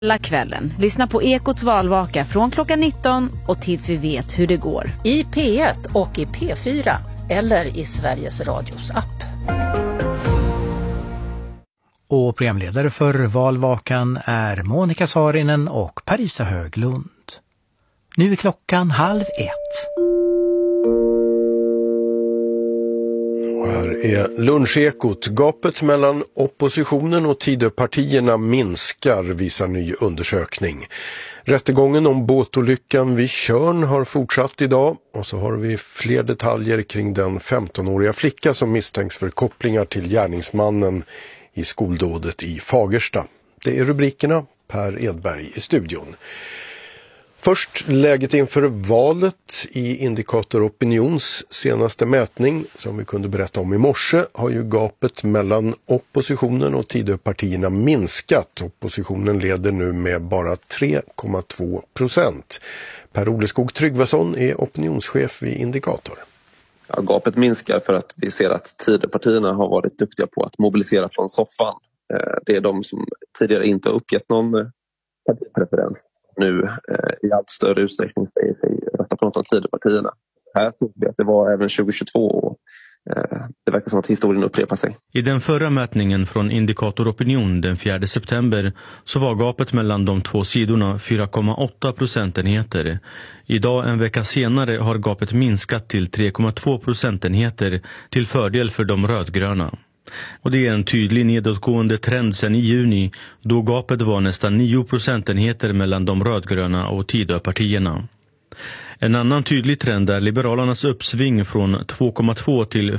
hela kvällen. Lyssna på Ekots valvaka från klockan 19 och tills vi vet hur det går. I P1 och i P4 eller i Sveriges Radios app. Och programledare för valvakan är Monica Saarinen och Parisa Höglund. Nu är klockan 12:30. Och här är lunchekot. Gapet mellan oppositionen och Tidöpartierna minskar, visar ny undersökning. Rättegången om båtolyckan vid Tjörn har fortsatt idag, och så har vi fler detaljer kring den 15-åriga flicka som misstänks för kopplingar till gärningsmannen i skoldådet i Fagersta. Det är rubrikerna. Per Edberg i studion. Först läget inför valet. I Indikator Opinions senaste mätning, som vi kunde berätta om i morse, har ju gapet mellan oppositionen och Tidöpartierna minskat. Oppositionen leder nu med bara 3,2%. Per-Ole Skog Tryggvason är opinionschef vid Indikator. Ja, gapet minskar för att vi ser att Tidöpartierna har varit duktiga på att mobilisera från soffan. Det är de som tidigare inte har uppgett någon partipreferens. Nu i allt större utsträckning säger sig rösta på något av Tidöpartierna. Här såg vi att det var även 2022 och det verkar som att historien upprepar sig. I den förra mätningen från Indikator Opinion den 4 september så var gapet mellan de två sidorna 4,8 procentenheter. Idag en vecka senare har gapet minskat till 3,2 procentenheter till fördel för de rödgröna. Och det är en tydlig nedåtgående trend sedan i juni, då gapet var nästan 9 procentenheter mellan de rödgröna och Tidöpartierna. En annan tydlig trend är Liberalernas uppsving från 2,2 till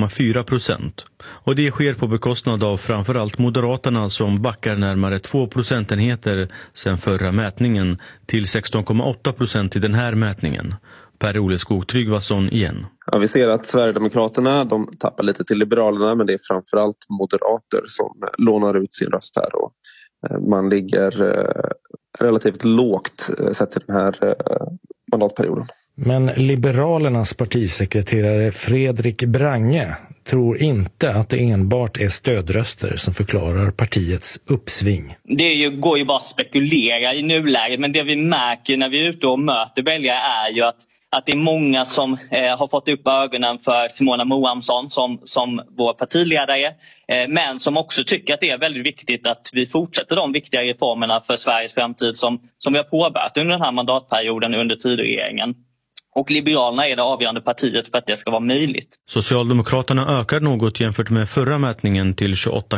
5,4%. Och det sker på bekostnad av framförallt Moderaterna som backar närmare 2 procentenheter sedan förra mätningen till 16,8% i den här mätningen. Per-Ole Skog Tryggvason igen. Ja, vi ser att Sverigedemokraterna de tappar lite till Liberalerna, men det är framförallt moderater som lånar ut sin röst här. Och man ligger relativt lågt sett till den här mandatperioden. Men Liberalernas partisekreterare Fredrik Brange tror inte att det enbart är stödröster som förklarar partiets uppsving. Det går ju bara att spekulera i nuläget, men det vi märker när vi är ute och möter väljare är ju att det är många som har fått upp ögonen för Simona Moamsson som vår partiledare, men som också tycker att det är väldigt viktigt att vi fortsätter de viktiga reformerna för Sveriges framtid som vi har påbörjat under den här mandatperioden under Tidöregeringen. Och Liberalerna är det avgörande partiet för att det ska vara möjligt. Socialdemokraterna ökar något jämfört med förra mätningen till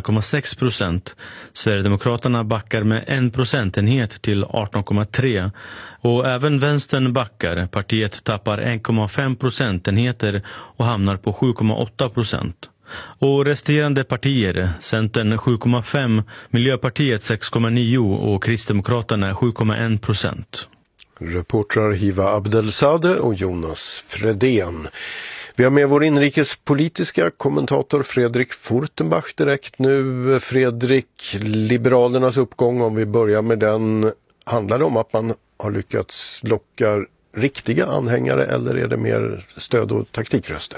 28,6%. Sverigedemokraterna backar med 1 procentenhet till 18,3%. Och även vänstern backar. Partiet tappar 1,5 procentenheter och hamnar på 7,8%. Och resterande partier, Centern 7,5%, Miljöpartiet 6,9% och Kristdemokraterna 7,1%. Reportrar Hiva Abdelsade och Jonas Fredén. Vi har med vår inrikespolitiska kommentator Fredrik Furtenbach direkt nu. Fredrik, Liberalernas uppgång, om vi börjar med den, handlar det om att man har lyckats locka riktiga anhängare eller är det mer stöd- och taktikröster?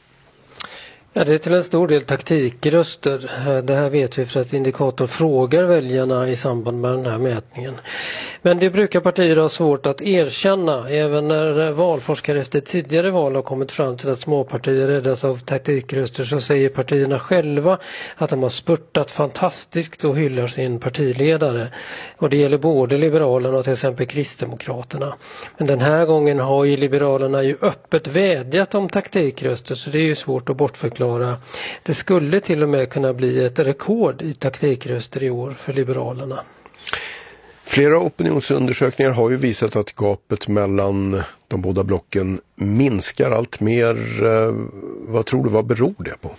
Ja, det är till en stor del taktikröster. Det här vet vi för att Indikator frågar väljarna i samband med den här mätningen. Men det brukar partier ha svårt att erkänna, även när valforskare efter tidigare val har kommit fram till att småpartier räddas av taktikröster, så säger partierna själva att de har spurtat fantastiskt och hyllar sin partiledare. Och det gäller både Liberalerna och till exempel Kristdemokraterna. Men den här gången har ju Liberalerna ju öppet vädjat om taktikröster, så det är ju svårt att bortförklara. Det skulle till och med kunna bli ett rekord i taktikröster i år för Liberalerna. Flera opinionsundersökningar har ju visat att gapet mellan de båda blocken minskar allt mer. Vad tror du, vad beror det på?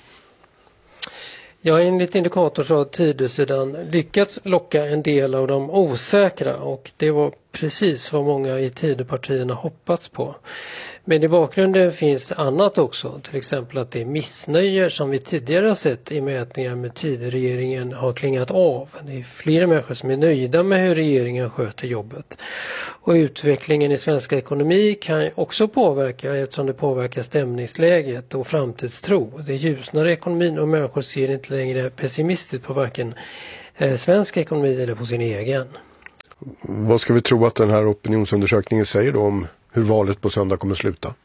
Ja, enligt Indikator så har Tidösidan lyckats locka en del av de osäkra, och det var precis vad många i Tidöpartierna hoppats på. Men i bakgrunden finns annat också, till exempel att det missnöje som vi tidigare har sett i mätningar med Tidöregeringen har klingat av. Det är fler människor som är nöjda med hur regeringen sköter jobbet. Och utvecklingen i svensk ekonomi kan också påverka, eftersom det påverkar stämningsläget och framtidstro. Det ljusnar i ekonomin och människor ser inte längre pessimistiskt på varken svensk ekonomi eller på sin egen. Vad ska vi tro att den här opinionsundersökningen säger då om hur valet på söndag kommer sluta?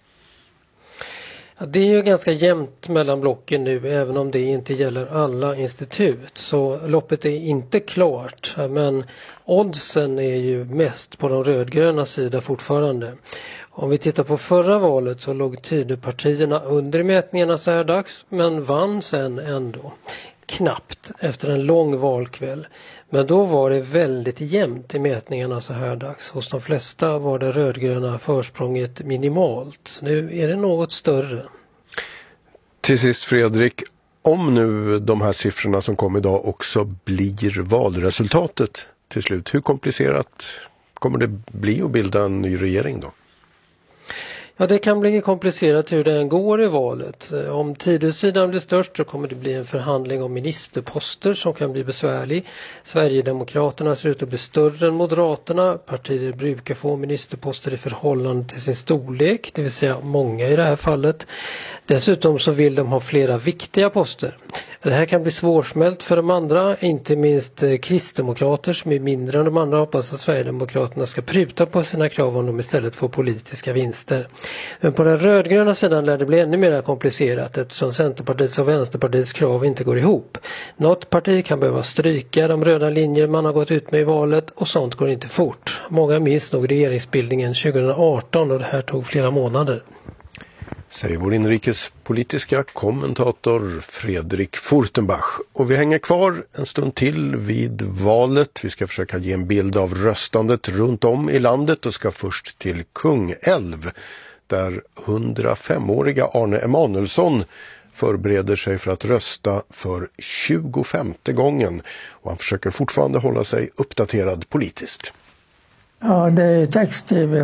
Ja, det är ju ganska jämnt mellan blocken nu, även om det inte gäller alla institut. Så loppet är inte klart, men oddsen är ju mest på de rödgröna sida fortfarande. Om vi tittar på förra valet så låg Tidöpartierna under mätningarna så här dags, men vann sen ändå knappt efter en lång valkväll. Men då var det väldigt jämnt i mätningarna så här dags. Hos de flesta var det rödgröna försprånget minimalt. Nu är det något större. Till sist Fredrik, om nu de här siffrorna som kom idag också blir valresultatet till slut, hur komplicerat kommer det bli att bilda en ny regering då? Ja, det kan bli komplicerat hur det än går i valet. Om Tidösidan blir störst så kommer det bli en förhandling om ministerposter som kan bli besvärlig. Sverigedemokraterna ser ut att bli större än Moderaterna. Partier brukar få ministerposter i förhållande till sin storlek, det vill säga många i det här fallet. Dessutom så vill de ha flera viktiga poster. Det här kan bli svårsmält för de andra, inte minst kristdemokrater som är mindre än de andra hoppas att Sverigedemokraterna ska pruta på sina krav om de istället får politiska vinster. Men på den rödgröna sidan lär det bli ännu mer komplicerat eftersom Centerpartiets och Vänsterpartiets krav inte går ihop. Något parti kan behöva stryka de röda linjer man har gått ut med i valet och sånt går inte fort. Många minns nog regeringsbildningen 2018 och det här tog flera månader. Säger vår inrikespolitiska kommentator Fredrik Furtenbach. Och vi hänger kvar en stund till vid valet. Vi ska försöka ge en bild av röstandet runt om i landet och ska först till Kungälv där 105-åriga Arne Emanuelsson förbereder sig för att rösta för 25:e gången. Och han försöker fortfarande hålla sig uppdaterad politiskt. Ja, det är text-tv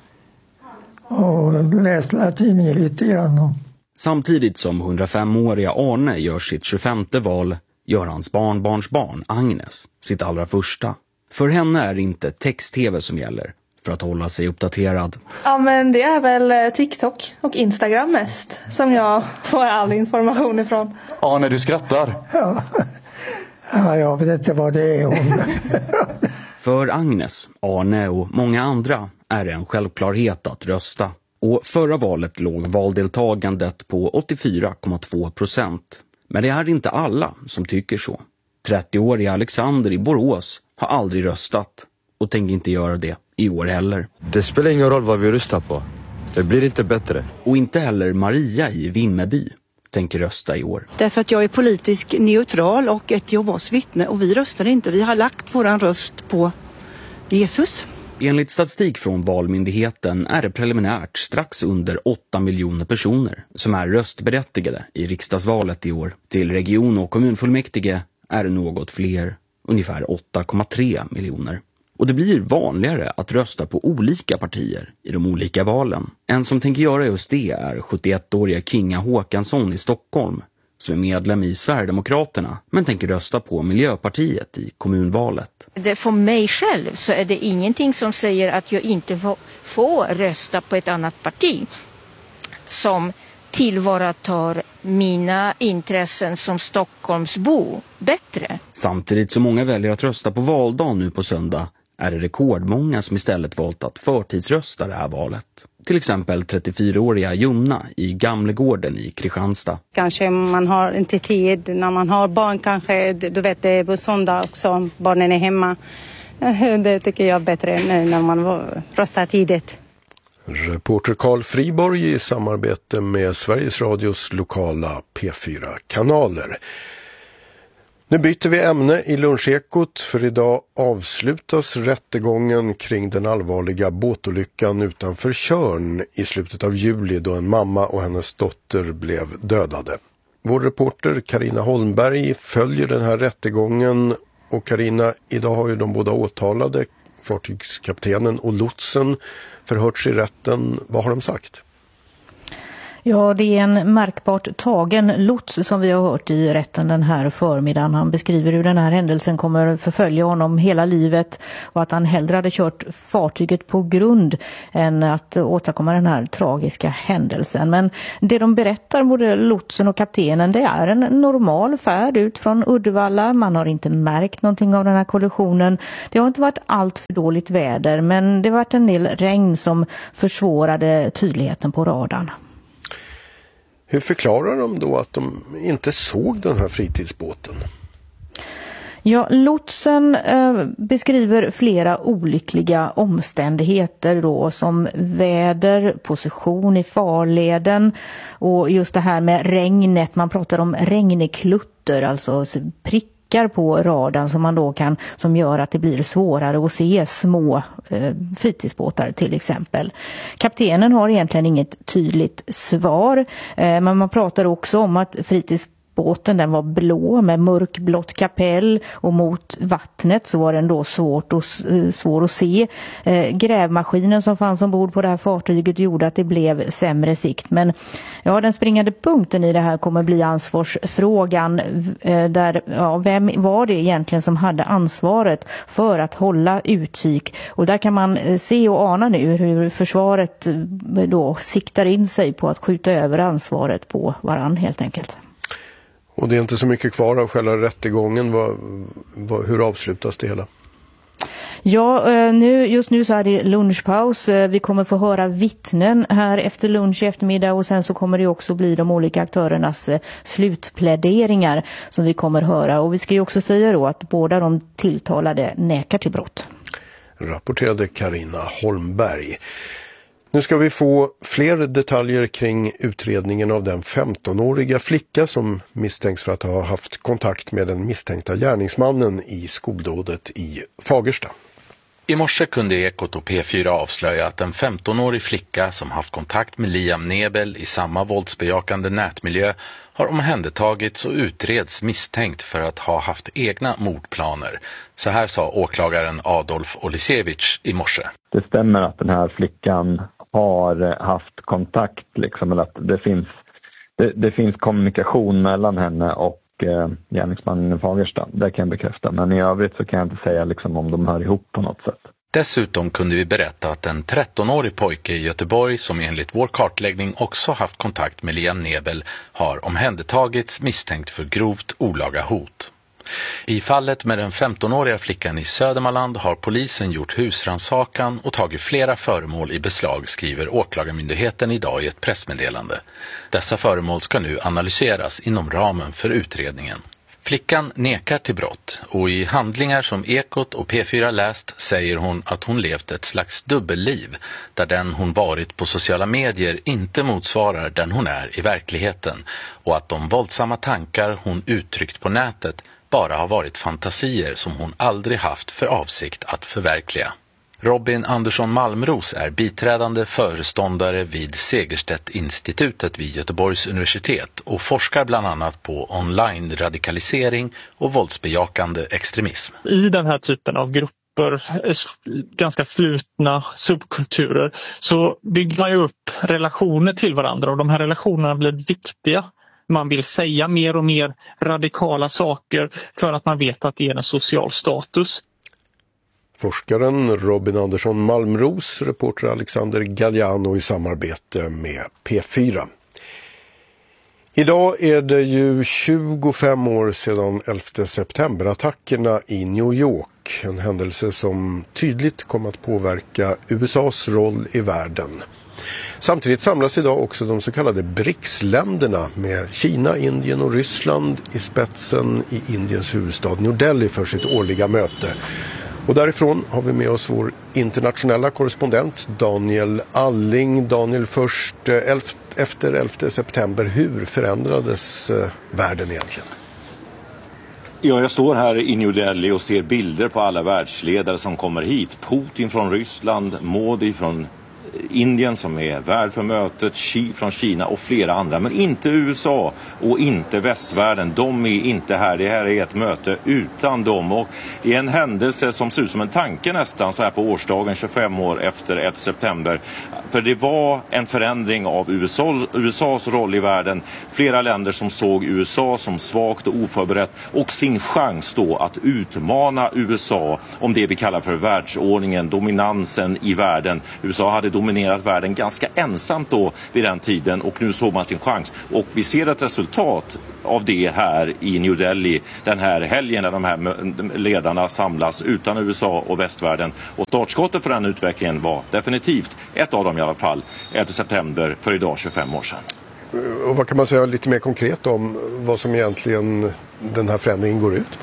och läsa tidningen lite grann. Samtidigt som 105-åriga Arne gör sitt 25:e val gör hans barnbarnsbarn Agnes sitt allra första. För henne är det inte text-tv som gäller för att hålla sig uppdaterad. Ja, men det är väl TikTok och Instagram mest som jag får all information ifrån. Arne, du skrattar. Ja, jag vet inte vad det är. För Agnes, Arne och många andra är det en självklarhet att rösta. Och förra valet låg valdeltagandet på 84,2%. Men det är inte alla som tycker så. 30-åriga Alexander i Borås har aldrig röstat och tänker inte göra det i år heller. Det spelar ingen roll vad vi röstar på. Det blir inte bättre. Och inte heller Maria i Vimmerby tänker rösta i år. Därför att jag är politisk neutral och ett Jehovas vittne och vi röstar inte. Vi har lagt våran röst på Jesus. Enligt statistik från Valmyndigheten är det preliminärt strax under 8 miljoner personer som är röstberättigade i riksdagsvalet i år. Till region- och kommunfullmäktige är det något fler, ungefär 8,3 miljoner. Och det blir vanligare att rösta på olika partier i de olika valen. En som tänker göra just det är 71-åriga Kinga Håkansson i Stockholm som är medlem i Sverigedemokraterna men tänker rösta på Miljöpartiet i kommunvalet. För mig själv så är det ingenting som säger att jag inte får rösta på ett annat parti som tillvaratar mina intressen som Stockholmsbo bättre. Samtidigt som många väljer att rösta på valdagen nu på söndag är det rekordmånga som istället valt att förtidsrösta det här valet. Till exempel 34-åriga Jonna i Gamlegården i Kristianstad. Kanske man har inte tid när man har barn, kanske du vet det är på söndag också, barnen är hemma. Det tycker jag är bättre när man röstar tidigt. Reporter Carl Friborg i samarbete med Sveriges Radios lokala P4-kanaler. Nu byter vi ämne i Lunchekot för idag avslutas rättegången kring den allvarliga båtolyckan utanför Tjörn i slutet av juli då en mamma och hennes dotter blev dödade. Vår reporter Carina Holmberg följer den här rättegången och Carina, idag har ju de båda åtalade, fartygskaptenen och lotsen, förhörts i rätten. Vad har de sagt? Ja, det är en märkbart tagen lots som vi har hört i rätten den här förmiddagen. Han beskriver hur den här händelsen kommer förfölja honom hela livet och att han hellre hade kört fartyget på grund än att åstadkomma den här tragiska händelsen. Men det de berättar, både lotsen och kaptenen, det är en normal färd ut från Uddevalla. Man har inte märkt någonting av den här kollisionen. Det har inte varit allt för dåligt väder, men det har varit en del regn som försvårade tydligheten på radarn. Hur förklarar de då att de inte såg den här fritidsbåten? Ja, lotsen beskriver flera olyckliga omständigheter då, som väder, position i farleden och just det här med regnet. Man pratar om regnklutter, alltså prickar på radarn som man då som gör att det blir svårare att se små fritidsbåtar till exempel. Kaptenen har egentligen inget tydligt svar, men man pratar också om att fritidsbåten, den var blå med mörkblått kapell och mot vattnet så var den då svår att se. Grävmaskinen som fanns ombord på det här fartyget gjorde att det blev sämre sikt. Men ja, den springande punkten i det här kommer bli ansvarsfrågan där, ja, vem var det egentligen som hade ansvaret för att hålla utkik? Och där kan man se och ana nu hur försvaret då siktar in sig på att skjuta över ansvaret på varann helt enkelt. Och det är inte så mycket kvar av själva rättegången. Hur avslutas det hela? Ja, just nu så är det lunchpaus. Vi kommer få höra vittnen här efter lunch i eftermiddag och sen så kommer det också bli de olika aktörernas slutpläderingar som vi kommer höra. Och vi ska ju också säga då att båda de tilltalade nekar till brott. Rapporterade Carina Holmberg. Nu ska vi få fler detaljer kring utredningen av den 15-åriga flicka som misstänks för att ha haft kontakt med den misstänkta gärningsmannen i skoldådet i Fagersta. I morse kunde Ekot och P4 avslöja att en 15-årig flicka som haft kontakt med Liam Nebel i samma våldsbejakande nätmiljö har omhändertagits och utreds misstänkt för att ha haft egna mordplaner. Så här sa åklagaren Adolf Olisevich i morse. Det stämmer att den här flickan har haft kontakt, eller att det finns kommunikation mellan henne och gärningsmannen i Fagersta. Det kan jag bekräfta, men i övrigt så kan jag inte säga om de hör ihop på något sätt. Dessutom kunde vi berätta att en 13-årig pojke i Göteborg som enligt vår kartläggning också haft kontakt med Liam Nebel har omhändertagits misstänkt för grovt olaga hot. I fallet med den 15-åriga flickan i Södermanland har polisen gjort husrannsakan och tagit flera föremål i beslag, skriver åklagarmyndigheten idag i ett pressmeddelande. Dessa föremål ska nu analyseras inom ramen för utredningen. Flickan nekar till brott och i handlingar som Ekot och P4 läst säger hon att hon levt ett slags dubbelliv där den hon varit på sociala medier inte motsvarar den hon är i verkligheten och att de våldsamma tankar hon uttryckt på nätet bara har varit fantasier som hon aldrig haft för avsikt att förverkliga. Robin Andersson Malmros är biträdande föreståndare vid Segerstedt-institutet vid Göteborgs universitet och forskar bland annat på online-radikalisering och våldsbejakande extremism. I den här typen av grupper, ganska slutna subkulturer, så bygger man ju upp relationer till varandra och de här relationerna blir viktiga. Man vill säga mer och mer radikala saker för att man vet att det är en social status. Forskaren Robin Andersson Malmros, reporter Alexander Galliano i samarbete med P4. Idag är det ju 25 år sedan 11 september-attackerna i New York. En händelse som tydligt kom att påverka USAs roll i världen. Samtidigt samlas idag också de så kallade BRICS-länderna med Kina, Indien och Ryssland i spetsen i Indiens huvudstad New Delhi för sitt årliga möte. Och därifrån har vi med oss vår internationella korrespondent Daniel Alling. Daniel, först efter 11 september, hur förändrades världen egentligen? Ja, jag står här i New Delhi och ser bilder på alla världsledare som kommer hit. Putin från Ryssland, Modi från Indien som är värd för mötet, från Kina och flera andra. Men inte USA och inte västvärlden. De är inte här. Det här är ett möte utan dem. Och det är en händelse som ser ut som en tanke nästan så här på årsdagen 25 år efter 1 september. För det var en förändring av USAs roll i världen. Flera länder som såg USA som svagt och oförberett och sin chans då att utmana USA om det vi kallar för världsordningen, dominansen i världen. USA hade dominerat världen ganska ensamt då vid den tiden och nu såg man sin chans. Och vi ser ett resultat av det här i New Delhi den här helgen när de här ledarna samlas utan USA och västvärlden. Och startskottet för den utvecklingen var definitivt ett av dem i alla fall 11 september för idag 25 år sedan. Och vad kan man säga lite mer konkret om vad som egentligen den här förändringen går ut på?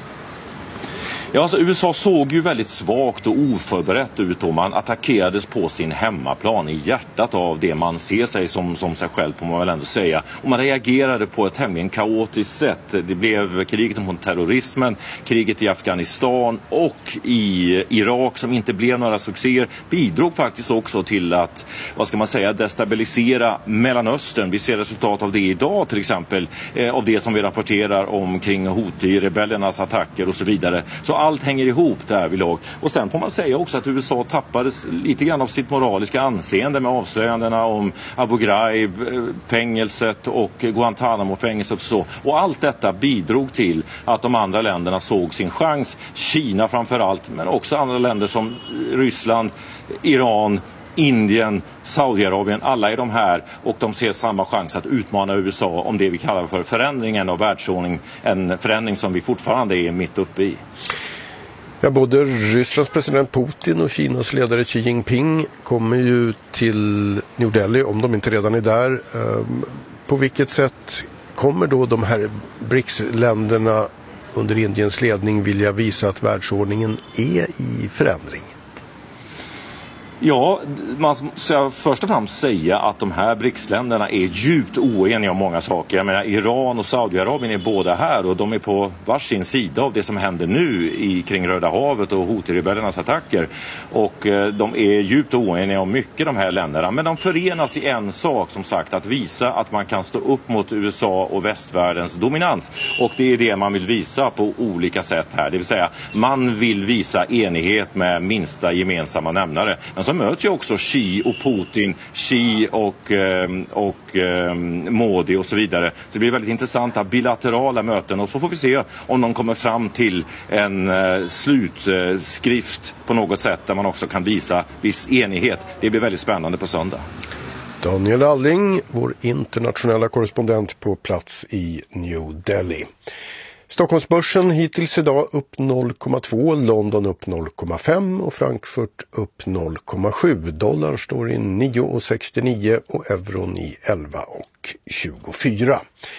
Ja, alltså USA såg ju väldigt svagt och oförberett ut då man attackerades på sin hemmaplan i hjärtat av det man ser sig som sig själv på man väl ändå säga. Och man reagerade på ett tämligen kaotiskt sätt. Det blev kriget mot terrorismen, kriget i Afghanistan och i Irak som inte blev några succéer bidrog faktiskt också till att, vad ska man säga, destabilisera Mellanöstern. Vi ser resultat av det idag till exempel, av det som vi rapporterar om kring Houthi-rebellernas attacker och så vidare. Så allt hänger ihop där vid lag. Och sen får man säga också att USA tappades lite grann av sitt moraliska anseende med avslöjandena om Abu Ghraib, fängelset och Guantanamo-fängelset och så. Och allt detta bidrog till att de andra länderna såg sin chans. Kina framförallt, men också andra länder som Ryssland, Iran, Indien, Saudiarabien, alla är de här och de ser samma chans att utmana USA om det vi kallar för förändringen av världsordning, en förändring som vi fortfarande är mitt uppe i. Ja, både Rysslands president Putin och Kinas ledare Xi Jinping kommer ju till New Delhi om de inte redan är där. På vilket sätt kommer då de här BRICS-länderna under Indiens ledning vilja visa att världsordningen är i förändring? Ja, man ska först och främst säga att de här BRICS-länderna är djupt oeniga om många saker. Jag menar, Iran och Saudiarabien är båda här och de är på varsin sida av det som händer nu kring Röda havet och Houthi-rebellernas attacker. Och de är djupt oeniga om mycket de här länderna. Men de förenas i en sak, som sagt, att visa att man kan stå upp mot USA och västvärldens dominans. Och det är det man vill visa på olika sätt här. Det vill säga, man vill visa enighet med minsta gemensamma nämnare. Men så möts ju också Xi och Putin, Xi och Modi och så vidare. Så det blir väldigt intressanta bilaterala möten och så får vi se om de kommer fram till en slutskrift på något sätt där man också kan visa viss enighet. Det blir väldigt spännande på söndag. Daniel Alling, vår internationella korrespondent på plats i New Delhi. Stockholmsbörsen hittills idag upp 0,2, London upp 0,5 och Frankfurt upp 0,7. Dollarn står i 9,69 och euron i 11,24.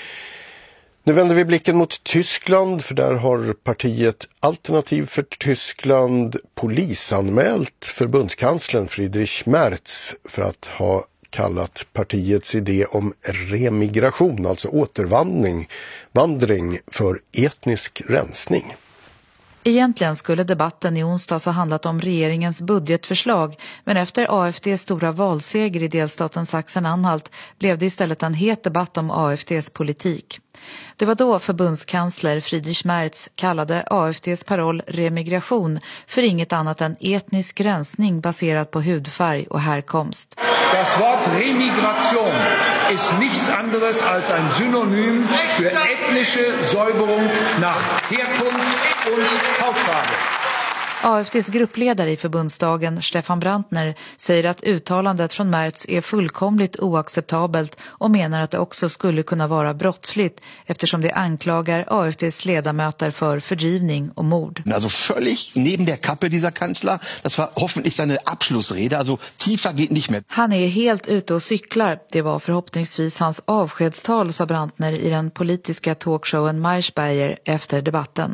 Nu vänder vi blicken mot Tyskland, för där har partiet Alternativ för Tyskland polisanmält förbundskanslern Friedrich Merz för att ha kallat partiets idé om remigration, alltså återvandring, för etnisk rensning. Egentligen skulle debatten i onsdags ha handlat om regeringens budgetförslag, men efter AfDs stora valseger i delstaten Sachsen-Anhalt blev det istället en het debatt om AfDs politik. Det var då förbundskansler Friedrich Merz kallade AfDs paroll remigration för inget annat än etnisk rensning baserad på hudfärg och härkomst. Das Wort remigration ist nichts anderes als ein Synonym für ethnische Säuberung nach Herkunft und Hautfarbe. AfDs gruppledare i förbundsdagen, Stefan Brandner, säger att uttalandet från Merz är fullkomligt oacceptabelt och menar att det också skulle kunna vara brottsligt eftersom det anklagar AfDs ledamöter för fördrivning och mord. Also völlig neben der Kappe dieser Kanzler. Das war hoffentlich seine Abschlussrede. Also tiefer geht nicht mehr. Han är helt ute och cyklar. Det var förhoppningsvis hans avskedstal, sa Brandner i den politiska talkshowen Maischberger efter debatten.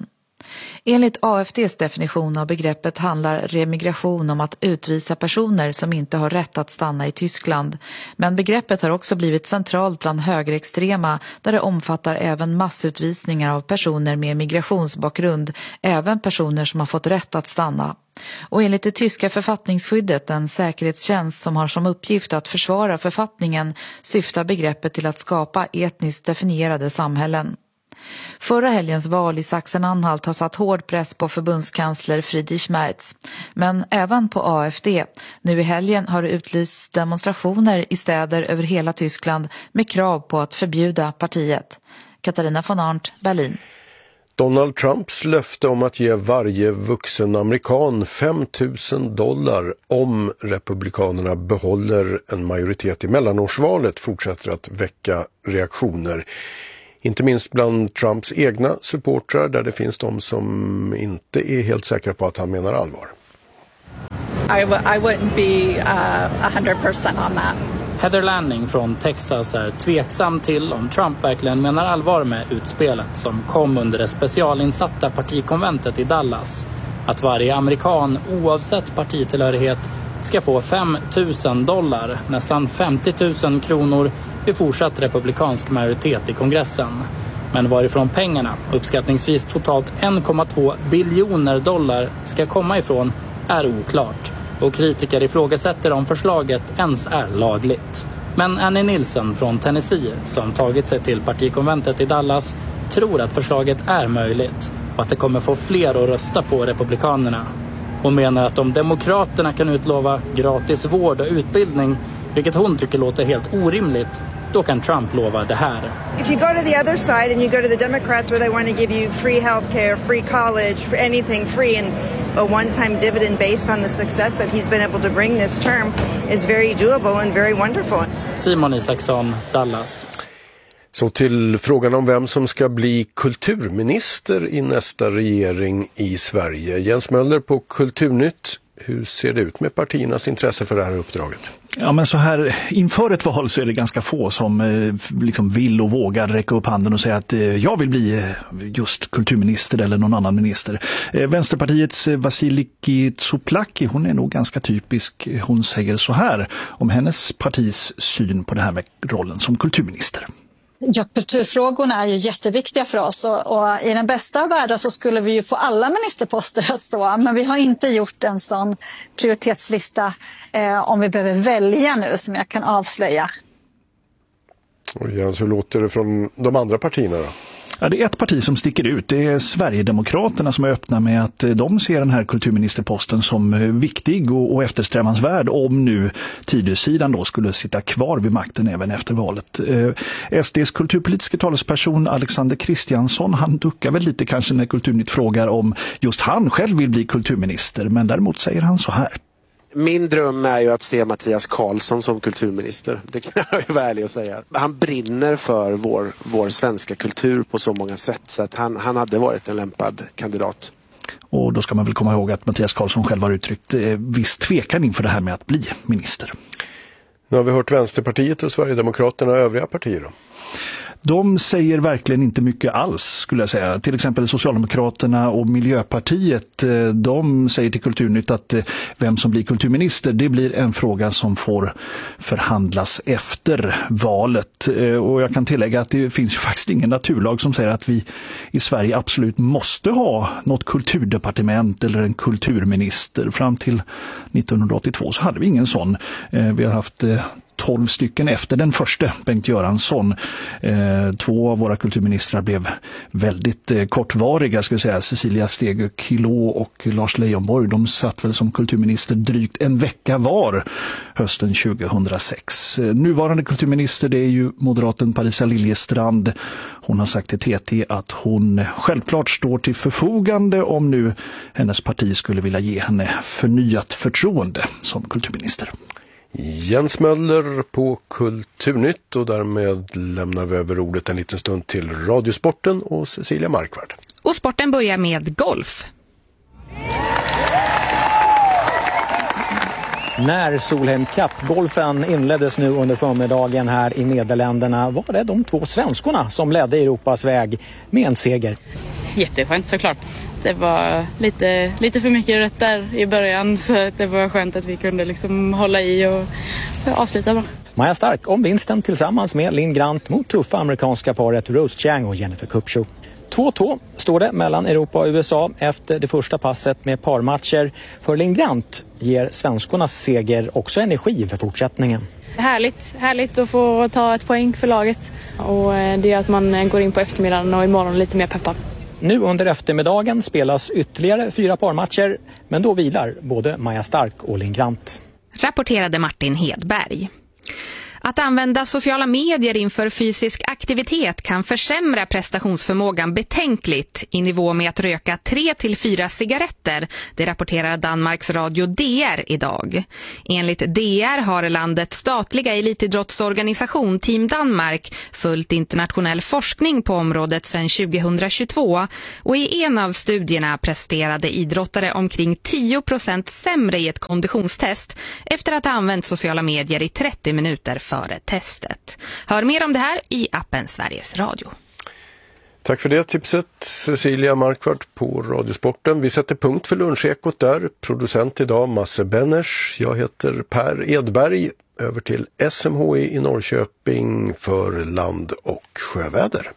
Enligt AFDs definition av begreppet handlar remigration om att utvisa personer som inte har rätt att stanna i Tyskland. Men begreppet har också blivit centralt bland högerextrema där det omfattar även massutvisningar av personer med migrationsbakgrund, även personer som har fått rätt att stanna. Och enligt det tyska författningsskyddet, en säkerhetstjänst som har som uppgift att försvara författningen, syftar begreppet till att skapa etniskt definierade samhällen. Förra helgens val i Sachsen-Anhalt har satt hård press på förbundskansler Friedrich Merz, men även på AFD. Nu i helgen har det utlysts demonstrationer i städer över hela Tyskland med krav på att förbjuda partiet. Katarina von Arndt, Berlin. Donald Trumps löfte om att ge varje vuxen amerikan $5,000 om republikanerna behåller en majoritet i mellanårsvalet fortsätter att väcka reaktioner. Inte minst bland Trumps egna supportrar där det finns de som inte är helt säkra på att han menar allvar. I wouldn't be 100% on that. Heather Lanning från Texas är tveksam till om Trump verkligen menar allvar med utspelet som kom under det specialinsatta partikonventet i Dallas. Att varje amerikan oavsett partitillhörighet ska få $5,000, nästan 50 000 kronor vid fortsatt republikansk majoritet i kongressen. Men varifrån pengarna, uppskattningsvis totalt $1,2 biljoner, ska komma ifrån är oklart. Och kritiker ifrågasätter om förslaget ens är lagligt. Men Annie Nilsson från Tennessee, som tagit sig till partikonventet i Dallas, tror att förslaget är möjligt och att det kommer få fler att rösta på republikanerna. Hon menar att om demokraterna kan utlova gratis vård och utbildning, vilket hon tycker låter helt orimligt, då kan Trump lova det här. If you go to the other side and you go to the Democrats where they want to give you free healthcare, free college, anything free, and a one-time dividend based on the success that he's been able to bring this term is very doable and very wonderful. Simon Isaksson, Dallas. Så till frågan om vem som ska bli kulturminister i nästa regering i Sverige. Jens Möller på Kulturnytt. Hur ser det ut med partiernas intresse för det här uppdraget? Ja, men så här inför ett val så är det ganska få som liksom vill och vågar räcka upp handen och säga att jag vill bli just kulturminister eller någon annan minister. Vänsterpartiets Vasiliki Tsouplaki, hon är nog ganska typisk. Hon säger så här om hennes partis syn på det här med rollen som kulturminister. Ja, kulturfrågorna är ju jätteviktiga för oss och i den bästa av världen så skulle vi ju få alla ministerposter att stå, men vi har inte gjort en sån prioritetslista om vi behöver välja nu som jag kan avslöja. Och Jens, hur låter det från de andra partierna då? Ja, det är ett parti som sticker ut. Det är Sverigedemokraterna som är öppna med att de ser den här kulturministerposten som viktig och eftersträvansvärd om nu Tidösidan då skulle sitta kvar vid makten även efter valet. SDs kulturpolitiska talesperson Alexander Kristiansson, han duckar väl lite kanske när Kulturnytt frågar om just han själv vill bli kulturminister, men däremot säger han så här. Min dröm är ju att se Mattias Karlsson som kulturminister. Det kan jag ju vara ärlig att säga. Han brinner för vår svenska kultur på så många sätt så att han hade varit en lämpad kandidat. Och då ska man väl komma ihåg att Mattias Karlsson själv har uttryckt viss tvekan inför det här med att bli minister. Nu har vi hört Vänsterpartiet och Sverigedemokraterna och övriga partier då. De säger verkligen inte mycket alls skulle jag säga. Till exempel Socialdemokraterna och Miljöpartiet, de säger till Kulturnytt att vem som blir kulturminister, det blir en fråga som får förhandlas efter valet. Och jag kan tillägga att det finns ju faktiskt ingen naturlag som säger att vi i Sverige absolut måste ha något kulturdepartement eller en kulturminister. Fram till 1982 så hade vi ingen sån. Vi har haft 12 stycken efter den första, Bengt Göransson. 2 av våra kulturministrar blev väldigt kortvariga, ska jag säga. Cecilia Stegö-Kilå och Lars Leijonborg, de satt väl som kulturminister drygt en vecka var hösten 2006. Nuvarande kulturminister, det är ju moderaten Parisa Liljestrand. Hon har sagt till TT att hon självklart står till förfogande om nu hennes parti skulle vilja ge henne förnyat förtroende som kulturminister. Jens Möller på Kulturnytt, och därmed lämnar vi över ordet en liten stund till Radiosporten och Cecilia Markvard. Och sporten börjar med golf. När Solheim Cup-golfen inleddes nu under förmiddagen här i Nederländerna var det de 2 svenskorna som ledde Europas väg med en seger. Jätteskönt såklart. Det var lite för mycket rätt där i början, så det var skönt att vi kunde liksom hålla i och avsluta bra. Maja Stark om vinsten tillsammans med Linn Grant mot tuffa amerikanska paret Rose Chang och Jennifer Kupcho. 2-2 står det mellan Europa och USA efter det första passet med parmatcher. För Linn Grant ger svenskornas seger också energi för fortsättningen. Härligt att få ta ett poäng för laget, och det gör att man går in på eftermiddagen och imorgon lite mer peppad. Nu under eftermiddagen spelas ytterligare 4 parmatcher, men då vilar både Maja Stark och Linn Grant. Rapporterade Martin Hedberg. Att använda sociala medier inför fysisk aktivitet kan försämra prestationsförmågan betänkligt i nivå med att röka 3-4 cigaretter. Det rapporterar Danmarks radio DR idag. Enligt DR har landets statliga elitidrottsorganisation Team Danmark följt internationell forskning på området sedan 2022, och i en av studierna presterade idrottare omkring 10% sämre i ett konditionstest efter att ha använt sociala medier i 30 minuter före testet. Hör mer om det här i appen Sveriges Radio. Tack för det tipset, Cecilia Markvart på Radiosporten. Vi sätter punkt för lunchekot där. Producent idag Masse Benners. Jag heter Per Edberg. Över till SMHI i Norrköping för land- och sjöväder.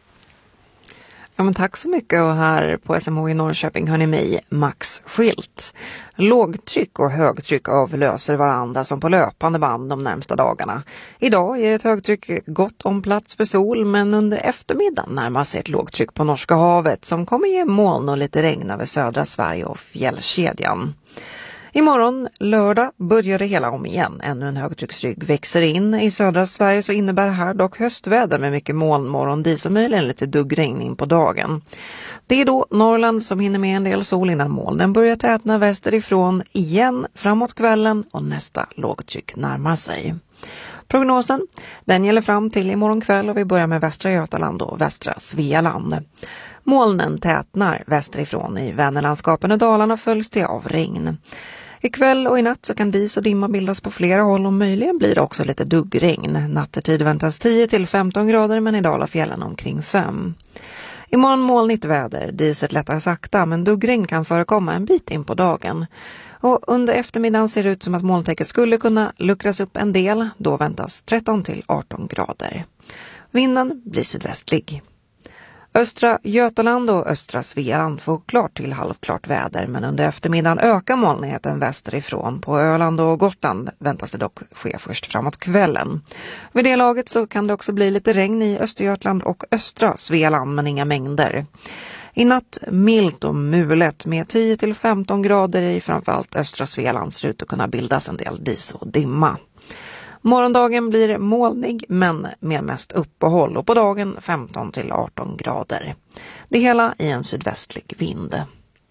Ja, men tack så mycket, och här på SMH i Norrköping hör ni mig, Max Schilt. Lågtryck och högtryck avlöser varandra som på löpande band de närmsta dagarna. Idag är ett högtryck gott om plats för sol, men under eftermiddagen närmar sig ett lågtryck på Norska havet som kommer ge moln och lite regn över södra Sverige och fjällkedjan. Imorgon, lördag, börjar det hela om igen. Ännu en högtrycksrygg växer in. I södra Sverige så innebär det här dock höstväder med mycket moln, morgondis och möjligen lite duggregn in på dagen. Det är då Norrland som hinner med en del sol innan molnen börjar tätna västerifrån igen framåt kvällen och nästa lågtryck närmar sig. Prognosen, den gäller fram till imorgon kväll, och vi börjar med västra Götaland och västra Svealand. Molnen tätnar västerifrån i Vänerlandskapen och Dalarna följs det av regn. Ikväll och i natt så kan dis och dimma bildas på flera håll, och möjligen blir det också lite duggregn. Nattetid väntas 10-15 grader, men i Dalafjällen omkring 5. Imorgon molnigt väder, diset lättar sakta, men duggregn kan förekomma en bit in på dagen. Och under eftermiddagen ser det ut som att molntäcket skulle kunna luckras upp en del. Då väntas 13-18 grader. Vinden blir sydvästlig. Östra Götaland och östra Svealand får klart till halvklart väder, men under eftermiddagen ökar molnigheten västerifrån. På Öland och Gotland väntas det dock ske först framåt kvällen. Vid det laget så kan det också bli lite regn i Östergötland och östra Svealand, men inga mängder. I natt milt och mulet med 10-15 grader i framförallt östra Svealand ser ut att kunna bildas en del dis och dimma. Morgondagen blir molnig men med mest uppehåll, och på dagen 15-18 grader. Det hela i en sydvästlig vind.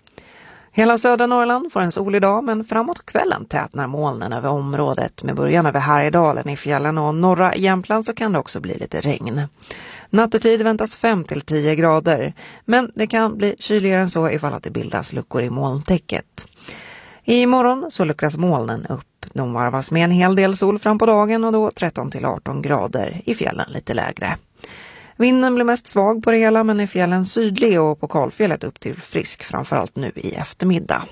Hela södra Norrland får en solig dag, men framåt kvällen tätnar molnen över området. Med början över Härjedalen i fjällen och norra Jämtland så kan det också bli lite regn. Nattetid väntas 5-10 grader, men det kan bli kyligare än så ifall att det bildas luckor i molntäcket. Imorgon så luckras molnen upp. De varvas med en hel del sol fram på dagen, och då 13-18 grader, i fjällen lite lägre. Vinden blir mest svag på det hela, men i fjällen sydlig och på Kalfjället upp till frisk, framförallt nu i eftermiddag.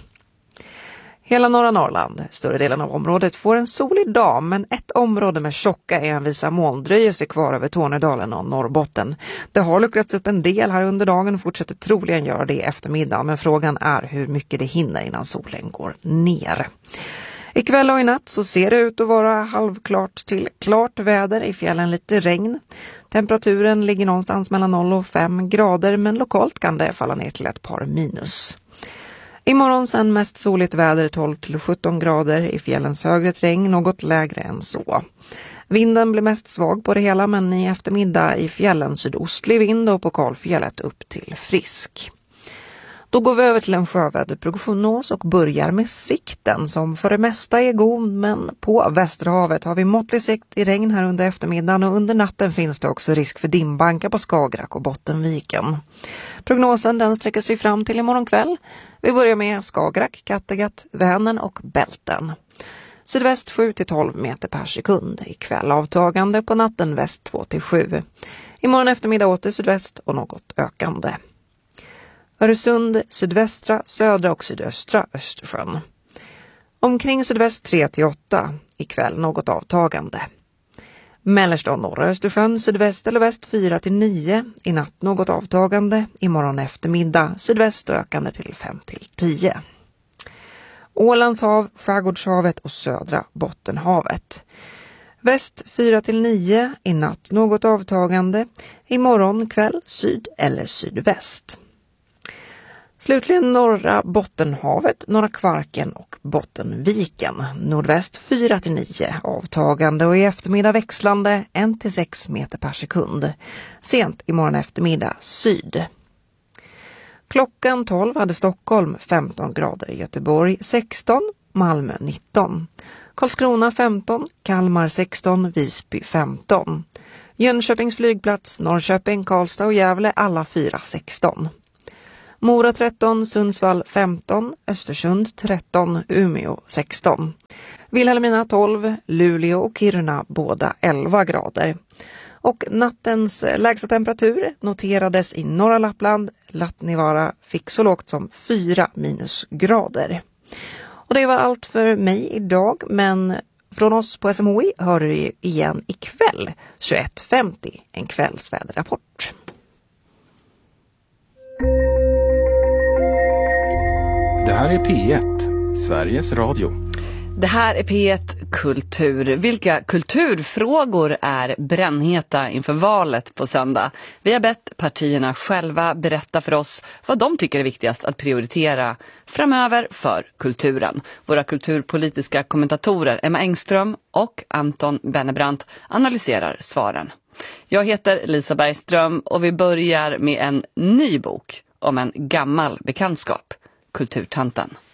Hela norra Norrland, större delen av området, får en solig dag, men ett område med tjocka envisa moln dröjer sig kvar över Tornedalen och Norrbotten. Det har luckrats upp en del här under dagen och fortsätter troligen göra det i eftermiddag, men frågan är hur mycket det hinner innan solen går ner. Ikväll och i natt så ser det ut att vara halvklart till klart väder, i fjällen lite regn. Temperaturen ligger någonstans mellan 0 och 5 grader, men lokalt kan det falla ner till ett par minus. Imorgon sen mest soligt väder, 12-17 grader, i fjällens högre regn, något lägre än så. Vinden blir mest svag på det hela, men i eftermiddag i fjällen sydostlig vind och på Kalfjället upp till frisk. Då går vi över till en sjöväderprognos och börjar med sikten som för det mesta är god, men på Västerhavet har vi måttlig sikt i regn här under eftermiddagen, och under natten finns det också risk för dimbankar på Skagerrak och Bottenviken. Prognosen den sträcker sig fram till imorgon kväll. Vi börjar med Skagerrak, Kattegatt, Vänern och Bälten. Sydväst 7-12 meter per sekund. Ikväll avtagande, på natten väst 2-7. Imorgon eftermiddag åter sydväst och något ökande. Öresund, sydvästra, södra och sydöstra Östersjön. Omkring sydväst 3-8, ikväll något avtagande. Mellersta och norra Östersjön, sydväst eller väst 4-9, i natt något avtagande, imorgon eftermiddag sydväst ökande till 5-10. Ålands hav, Skärgårdshavet och södra Bottenhavet. Väst 4-9, i natt något avtagande, imorgon kväll syd eller sydväst. Slutligen norra Bottenhavet, norra Kvarken och Bottenviken. Nordväst 4-9, avtagande och i eftermiddag växlande 1-6 meter per sekund. Sent imorgon eftermiddag syd. Klockan 12 hade Stockholm 15 grader, i Göteborg 16, Malmö 19. Karlskrona 15, Kalmar 16, Visby 15. Jönköpings flygplats, Norrköping, Karlstad och Gävle alla 4-16. Mora 13, Sundsvall 15, Östersund 13, Umeå 16. Vilhelmina 12, Luleå och Kiruna båda 11 grader. Och nattens lägsta temperatur noterades i norra Lappland. Lattnivara fick så lågt som 4 minusgrader. Och det var allt för mig idag, men från oss på SMHI hör du igen ikväll 21.50, en kvällsväderrapport. Det här är P1, Sveriges Radio. Det här är P1 Kultur. Vilka kulturfrågor är brännheta inför valet på söndag? Vi har bett partierna själva berätta för oss vad de tycker är viktigast att prioritera framöver för kulturen. Våra kulturpolitiska kommentatorer Emma Engström och Anton Bennebrant analyserar svaren. Jag heter Lisa Bergström och vi börjar med en ny bok om en gammal bekantskap, Kulturtanten.